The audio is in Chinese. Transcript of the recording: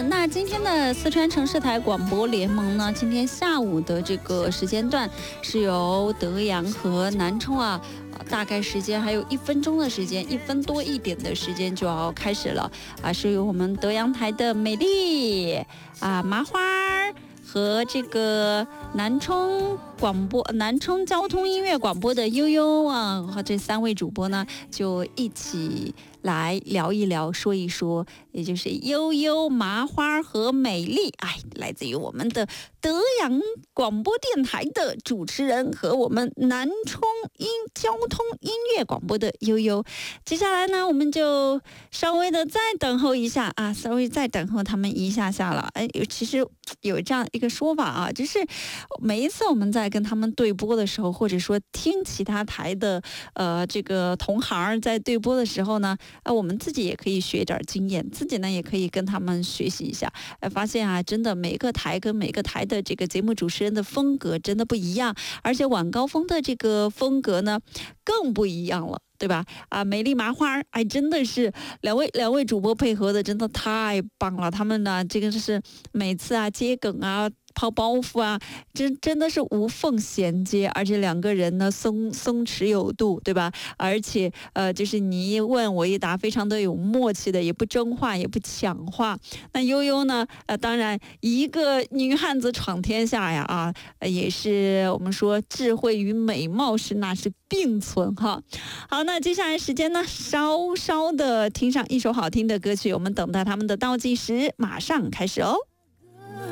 那今天的四川城市台广播联盟呢，今天下午的这个时间段是由德阳和南充大概时间还有1分钟的时间，1分多一点的时间就要开始了是由我们德阳台的美丽麻花和这个南充交通音乐广播的悠悠和这3位主播呢，就一起来聊一聊，说一说，也就是悠悠、麻花和美丽，来自于我们的德阳广播电台的主持人和我们南充交通音乐广播的悠悠。接下来呢，我们就稍微的再等候一下稍微再等候他们一下了。其实有这样一个说法就是每一次我们在跟他们对播的时候，或者说听其他台的这个同行在对播的时候呢，我们自己也可以学点经验，自己呢也可以跟他们学习一下，发现真的每个台跟每个台的这个节目主持人的风格真的不一样，而且晚高峰的这个风格呢更不一样了，对吧？美丽麻花真的是两位主播配合的真的太棒了，他们呢这个是每次接梗抛包袱真的是无缝衔接，而且两个人呢松弛有度，对吧？而且就是你一问我一答，非常的有默契的，也不争话也不抢话。那悠悠呢当然一个女汉子闯天下也是我们说智慧与美貌那是并存好，那接下来时间呢稍稍的听上一首好听的歌曲，我们等待他们的倒计时马上开始哦。